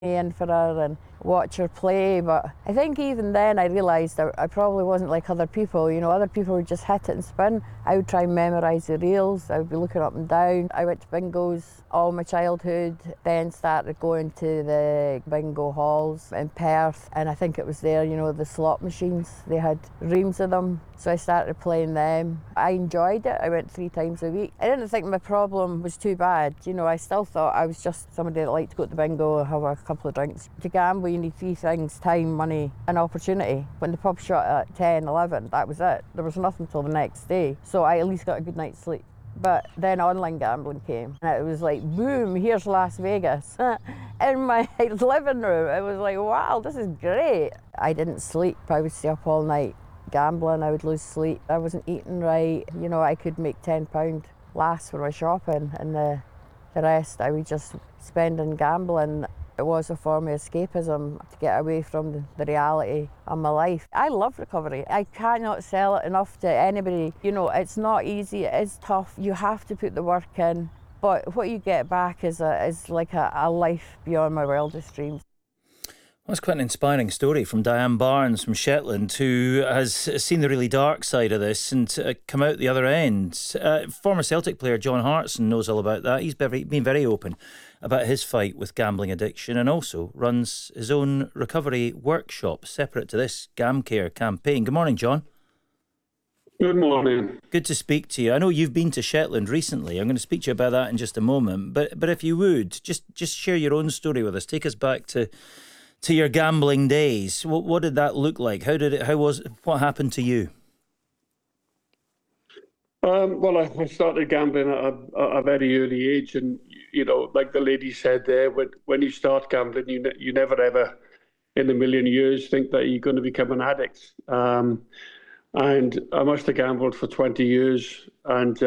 in for her and watch her play. But I think even then I realised I probably wasn't like other people. You know, other people would just hit it and spin. I would try and memorise the reels. I would be looking up and down. I went to bingos all my childhood, then started going to the bingo halls in Perth, and I think it was there, you know, the slot machines. They had reams of them, so I started playing them. I enjoyed it. I went 3 times a week. I didn't think my problem was too bad. You know, I still thought I was just somebody that liked to go to the bingo, have a couple of drinks. To gamble, you need 3 things: time, money and opportunity. When the pub shut at 10, 11, that was it. There was nothing till the next day, so I at least got a good night's sleep. But then online gambling came, and it was like, boom, here's Las Vegas in my living room. It was like, wow, this is great. I didn't sleep. I would stay up all night gambling. I would lose sleep. I wasn't eating right. You know, I could make £10 last for my shopping, and the rest I would just spend on gambling. It was a form of escapism to get away from the reality of my life. I love recovery. I cannot sell it enough to anybody. You know, it's not easy, it is tough. You have to put the work in, but what you get back is like a life beyond my wildest dreams. That's quite an inspiring story from Diane Barnes from Shetland, who has seen the really dark side of this and come out the other end. Former Celtic player John Hartson knows all about that. He's been very open about his fight with gambling addiction, and also runs his own recovery workshop separate to this GamCare campaign. Good morning, John. Good morning. Good to speak to you. I know you've been to Shetland recently. I'm going to speak to you about that in just a moment. But if you would, just share your own story with us. Take us back to your gambling days. What did that look like? What happened to you? Well, I started gambling at a very early age, and you know, like the lady said there, when you start gambling, you never ever in a million years think that you're going to become an addict. And I must have gambled for 20 years, and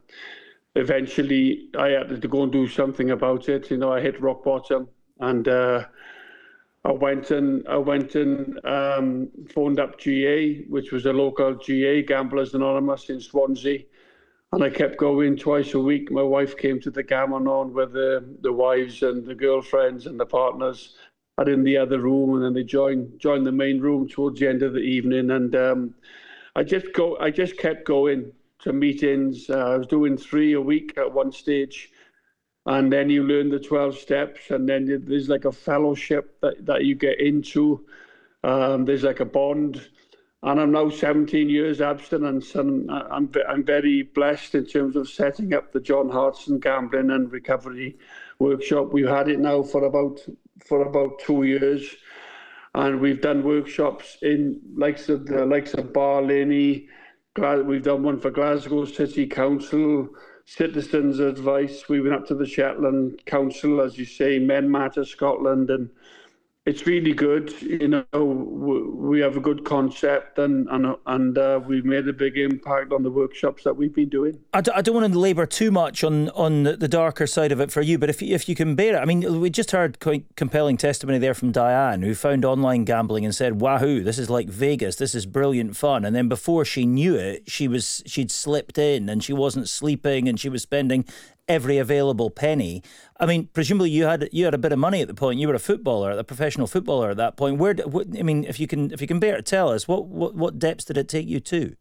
eventually I had to go and do something about it. You know, I hit rock bottom, and I went and phoned up GA, which was a local GA, Gamblers Anonymous in Swansea. And I kept going twice a week. My wife came to the Gammon with the wives and the girlfriends and the partners, and in the other room, and then they joined the main room towards the end of the evening. And I just kept going to meetings. I was doing 3 a week at one stage. And then you learn the 12 steps, and then there's like a fellowship that you get into. There's like a bond. And I'm now 17 years abstinence, and I'm very blessed in terms of setting up the John Hartson Gambling and Recovery Workshop. We've had it now for about 2 years, and we've done workshops in likes of Barlinnie. We've done one for Glasgow City Council, Citizens Advice. We went up to the Shetland Council, as you say, Men Matter Scotland, and it's really good. You know, we have a good concept, and we've made a big impact on the workshops that we've been doing. I don't want to labour too much on the darker side of it for you, but if you can bear it. I mean, we just heard quite compelling testimony there from Diane, who found online gambling and said, wahoo, this is like Vegas, this is brilliant fun. And then before she knew it, she'd slipped in, and she wasn't sleeping, and she was spending every available penny. I mean, presumably you had a bit of money at the point. You were a professional footballer at that point. If you can bear to tell us, what depths did it take you to?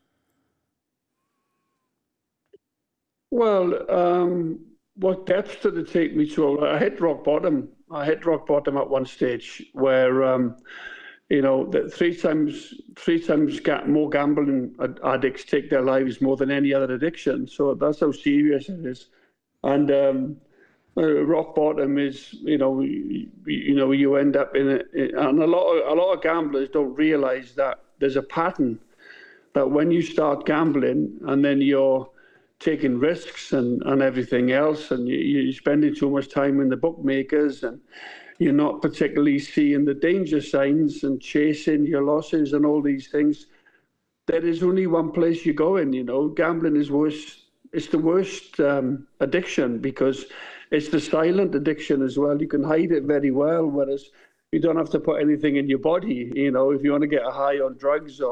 Well, what depths did it take me to? I hit rock bottom. I hit rock bottom at one stage where, you know, that three times more gambling addicts take their lives more than any other addiction. So that's how serious it is. And rock bottom is, you know, you end up in it, and a lot of gamblers don't realise that there's a pattern that when you start gambling and then you're taking risks and everything else, and you're spending too much time in the bookmakers, and you're not particularly seeing the danger signs and chasing your losses and all these things, there is only one place you go in. You know, gambling is worse. It's the worst addiction, because it's the silent addiction as well. You can hide it very well, whereas you don't have to put anything in your body. You know, if you want to get a high on drugs or